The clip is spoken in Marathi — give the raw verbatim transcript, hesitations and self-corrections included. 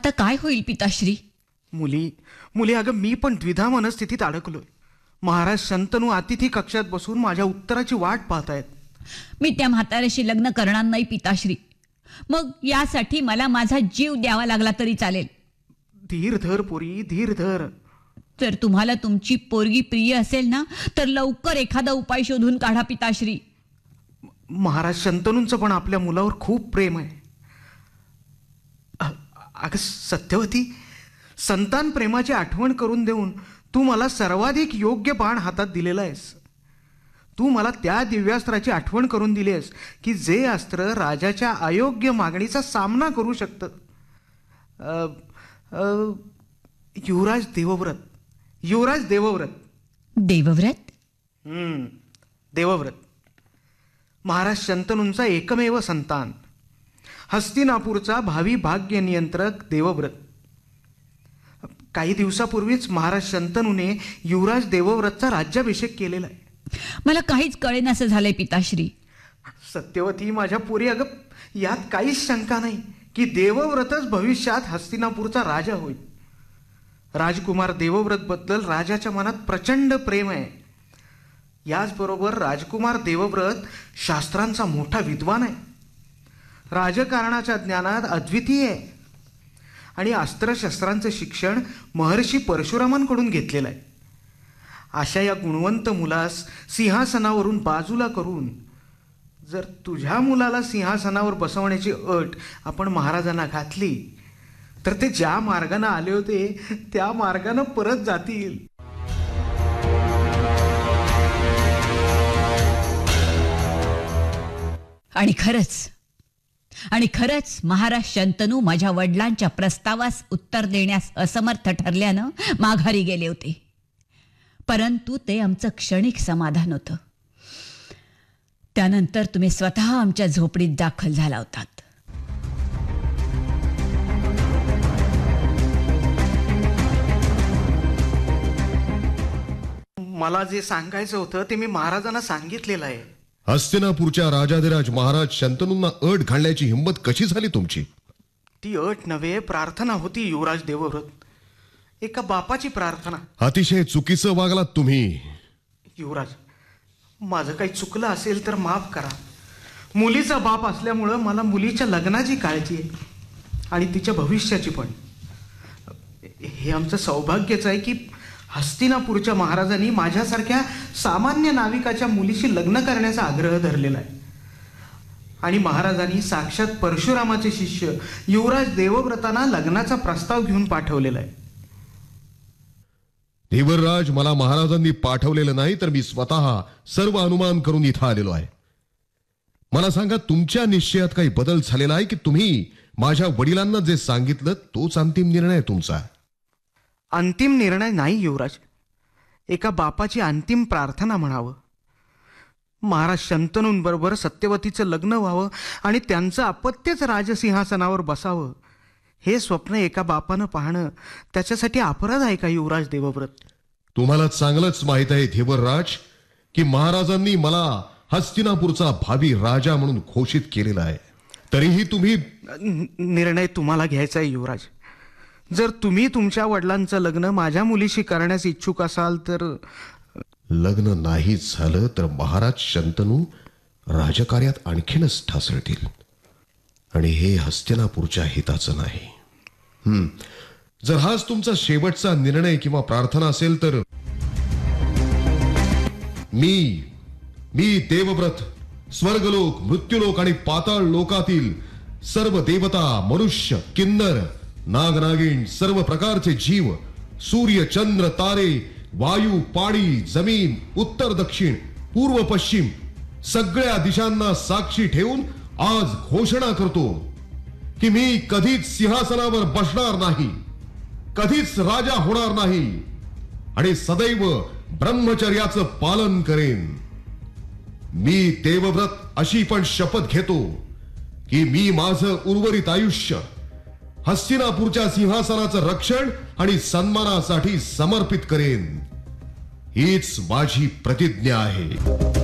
आता काय होईल पिताश्री? मुली मुली अगं मी पण द्विधा मनस्थितीत अडकलोय. महाराज शंतनू अतिथी कक्षात बसून माझ्या उत्तराची वाट पाहतायत. मी त्या म्हाताऱ्याशी लग्न करणार नाही पिताश्री. मग यासाठी मला माझा जीव द्यावा लागला तरी चालेल. धीर धर पोरी, धीर धर. जर तुम्हाला तुमची पोरगी प्रिय असेल ना तर लवकर एखादा उपाय शोधून काढा पिताश्री. महाराज शंतनूंचं पण आपल्या मुलावर खूप प्रेम आहे. अगं सत्यवती, संतान प्रेमाची आठवण करून देऊन तू मला सर्वाधिक योग्य बाण हातात दिलेला आहेस. तू मला त्या दिव्यास्त्राची आठवण करून दिली आहेस की जे अस्त्र राजाच्या अयोग्य मागणीचा सामना करू शकतं. युवराज देवव्रत, युवराज देवव्रत. देवव्रत? हम्म देवव्रत. महाराज शंतनूंचा एकमेव संतान, हस्तिनापूरचा भावी भाग्य नियंत्रक देवव्रत. काही दिवसापूर्वीच महाराज शंतनूने युवराज देवव्रतचा राज्याभिषेक केलेला आहे. मला काहीच कळेनासं झालंय पिताश्री. सत्यवती माझ्या पोरी, अगं यात काहीच शंका नाही की देवव्रतच भविष्यात हस्तिनापूरचा राजा होईल. राजकुमार देवव्रत बद्दल राजाच्या मनात प्रचंड प्रेम आहे. याचबरोबर राजकुमार देवव्रत शास्त्रांचा मोठा विद्वान आहे, राजकारणाच्या ज्ञानात अद्वितीय आहे आणि अस्त्रशस्त्रांचं शिक्षण महर्षी परशुरामांकडून घेतलेलं आहे. अशा या गुणवंत मुलास सिंहासनावरून बाजूला करून जर तुझ्या मुलाला सिंहासनावर बसवण्याची अट आपण महाराजांना घातली तर ते ज्या मार्गाने आले होते त्या मार्गाने परत जातील. आणि खरंच आणि खरंच महाराज शंतनू माझ्या वडिलांच्या प्रस्तावास उत्तर देण्यास असमर्थ ठरल्यानं माघारी गेले होते. परंतु ते आमचं क्षणिक समाधान होतं. त्यानंतर तुम्ही स्वतः आमच्या झोपडीत दाखल झाला होतात. मला जे सांगायचं होतं ते मी महाराजांना सांगितलेलं आहे. हस्तिनापूरच्या राजाधिराज महाराज शंतनूंना अट घालण्याची हिंमत कशी झाली तुमची? ती अट नव्हे, प्रार्थना होती युवराज देवव्रत. एका बापाची प्रार्थना. अतिशय चुकीचं वागलात तुम्ही. युवराज, माझं काही चुकलं असेल तर माफ करा. मुलीचा बाप असल्यामुळं मला मुलीच्या लग्नाची काळजी आहे आणि तिच्या भविष्याची पण. हे आमचं सौभाग्यच आहे की हस्तिनापूरच्या महाराजांनी माझ्यासारख्या सामान्य नाविकाच्या मुलीशी लग्न करण्याचा आग्रह धरलेला आहे आणि महाराजांनी साक्षात परशुरामाचे शिष्य युवराज देवव्रतांना लग्नाचा प्रस्ताव घेऊन पाठवलेला आहे. देवराज, मला महाराजांनी पाठवलेलं नाही तर मी स्वतः सर्व अनुमान करून इथं आलेलो आहे. मला सांगा, तुमच्या निश्चयात काही बदल झालेला आहे की तुम्ही माझ्या वडिलांना जे सांगितलं तोच अंतिम निर्णय तुमचा? अंतिम निर्णय नाही युवराज, एका बापाची अंतिम प्रार्थना म्हणावं. महाराज शंतनूंबरोबर सत्यवतीचं लग्न व्हावं आणि त्यांचं अपत्यच राजसिंहासनावर बसावं हे स्वप्न एका बापानं पाहणं त्याच्यासाठी अपराध आहे का युवराज देवव्रत? तुम्हाला चांगलंच माहित आहे देवराज की महाराजांनी मला हस्तिनापूरचा भावी राजा म्हणून घोषित केलेला आहे. तरीही तुम्ही... निर्णय तुम्हाला घ्यायचा आहे युवराज. जर तुम्ही तुमच्या वडिलांचं लग्न माझ्या मुलीशी करण्यास इच्छुक असाल तर... लग्न नाही झालं तर महाराज शंतनू राजकार्यात आणखीनच ठासळतील आणि हे हस्तिनापूरच्या हिताचं नाही. हम्म जर हाच तुमचा शेवटचा निर्णय किंवा प्रार्थना असेल तर मी मी देवव्रत स्वर्गलोक, मृत्यूलोक आणि पाताळ लोकातील सर्व देवता, मनुष्य, किन्नर, नागनागिण, सर्व प्रकारचे जीव, सूर्य, चंद्र, तारे, वायू, पाणी, जमीन, उत्तर दक्षिण, पूर्व पश्चिम सगळ्या दिशांना साक्षी ठेवून आज घोषणा करतो की मी कधीच सिंहासनावर बसणार नाही, कधीच राजा होणार नाही आणि सदैव ब्रह्मचर्याचं पालन करेन. मी देवव्रत अशी पण शपथ घेतो की मी माझं उर्वरित आयुष्य हस्तिनापूरच्या सिंहासनाचं रक्षण आणि सन्मानासाठी समर्पित करेन. हीच माझी प्रतिज्ञा आहे.